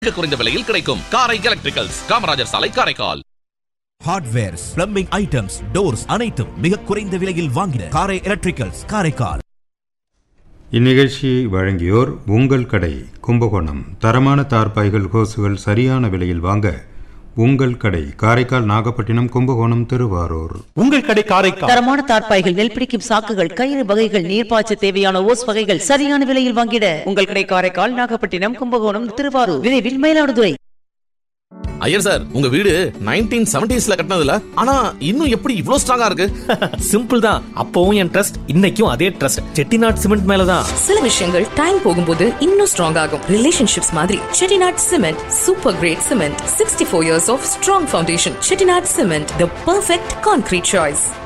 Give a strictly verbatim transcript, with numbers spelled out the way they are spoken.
மிக குறைந்த விலையில் கிடைக்கும். காரை எலக்ட்ரிக்கல்ஸ், காமராஜர் சாலை, Karaikal. Hardwares, plumbing items, doors அனைத்தும் மிக குறைந்த விலையில் வாங்கின காரை எலக்ட்ரிக்கல்ஸ், காரைக்கால். இந்நிகழ்ச்சியை வழங்கியோர் உங்கள் கடை கும்பகோணம். தரமான தார்பாய்கள், ஹோசுகள் சரியான விலையில் வாங்க உங்கள் கடை காரைக்கால், நாகப்பட்டினம், கும்பகோணம், திருவாரூர். உங்கள் கடை காரைக்கால். தரமான தார்பாய்கள், நெல் பிடிக்கும் சாக்குகள், கயிறு வகைகள், நீர்ப்பாய்ச்ச தேவையான ஓஸ் வகைகள் சரியான விலையில் வாங்கிட உங்கள் கடை காரைக்கால், நாகப்பட்டினம், கும்பகோணம், திருவாரூர், விரைவில் மயிலாடுதுறை. ஐயர் சார், உங்க வீடு நைன்டீன் செவன்டீஸ்ல கட்டினதுல ஆனா இன்னும் எப்படி இவ்ளோ ஸ்ட்ராங்கா இருக்கு? சிம்பிள் தான். அப்பவும் என் ட்ரஸ்ட், இன்னைக்கும் அதே ட்ரஸ்ட். செட்டிநாட் சிமெண்ட் மேலதான். சில விஷயங்கள் டைம் போகும்போது இன்னும் ஸ்ட்ராங் ஆகும். ரிலேஷன்ஷிப்ஸ் மாதிரி Chettinad cement super great cement. Sixty four years of strong foundation. Chettinad cement, the perfect concrete choice.